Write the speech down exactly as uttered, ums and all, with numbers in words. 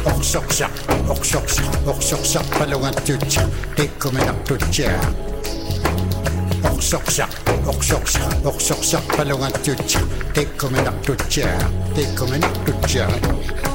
Orsoksa, orsoksa, orsoksa, palungatutsa, tikkuminartutsia. Orsoksa, orsoksa, orsoksa, palungatutsa, tikkuminartutsia, tikkuminartutsia.